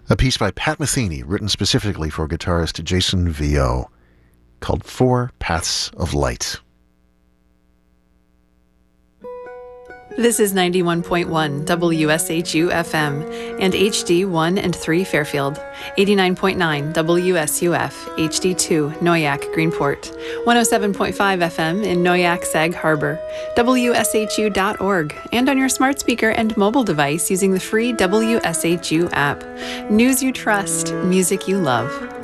A piece by Pat Metheny, written specifically for guitarist Jason Vio, called Four Paths of Light. This is 91.1 WSHU FM and HD1 and 3 Fairfield, 89.9 WSUF HD2 Noyak Greenport, 107.5 FM in Noyak Sag Harbor, WSHU.org, and on your smart speaker and mobile device using the free WSHU app. News you trust, music you love.